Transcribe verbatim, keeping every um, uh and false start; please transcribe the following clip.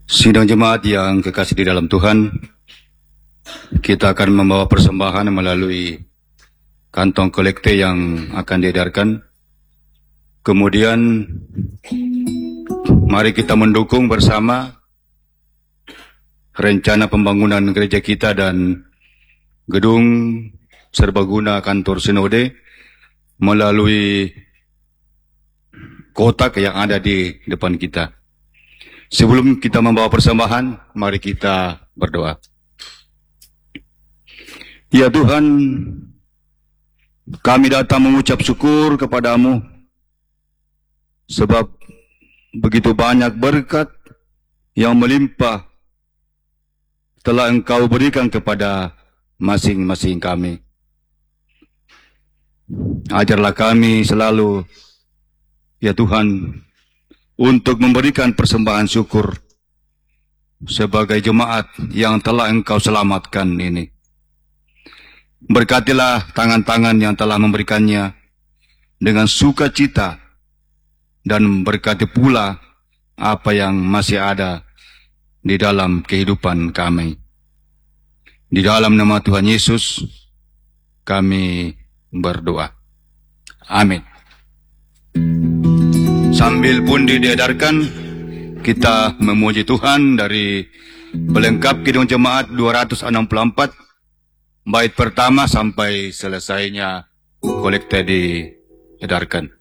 Sidang jemaat yang kekasih di dalam Tuhan, kita akan membawa persembahan melalui kantong kolekte yang akan diedarkan. Kemudian, mari kita mendukung bersama rencana pembangunan gereja kita dan gedung serbaguna kantor sinode melalui kotak yang ada di depan kita. Sebelum kita membawa persembahan, mari kita berdoa. Ya Tuhan, kami datang mengucap syukur kepadamu, sebab begitu banyak berkat yang melimpah telah Engkau berikan kepada masing-masing kami. Ajarlah kami selalu, ya Tuhan, untuk memberikan persembahan syukur sebagai jemaat yang telah Engkau selamatkan ini. Berkatilah tangan-tangan yang telah memberikannya dengan sukacita, dan berkati pula apa yang masih ada di dalam kehidupan kami. Di dalam nama Tuhan Yesus kami berdoa. Amin. Sambil pundi diedarkan, kita memuji Tuhan dari pelengkap Kidung Jemaat dua ratus enam puluh empat, bait pertama sampai selesainya kolekte diedarkan.